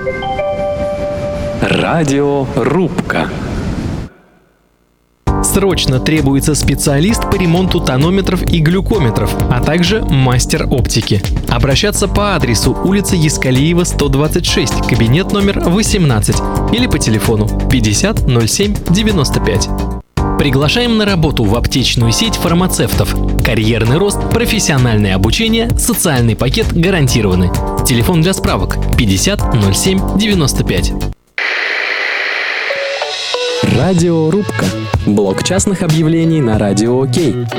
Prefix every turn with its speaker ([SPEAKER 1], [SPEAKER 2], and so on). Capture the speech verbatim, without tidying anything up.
[SPEAKER 1] Радиорубка.
[SPEAKER 2] Срочно требуется специалист по ремонту тонометров и глюкометров, а также мастер оптики. Обращаться по адресу улица Ескалиева, сто двадцать шесть, кабинет номер восемнадцать, или по телефону пятьдесят ноль семь девяносто пять. Приглашаем на работу в аптечную сеть фармацевтов. Карьерный рост, профессиональное обучение, социальный пакет гарантированы. Телефон для справок пятьдесят ноль семь девяносто пять.
[SPEAKER 1] Радиорубка. Блок частных объявлений на Радио Окей.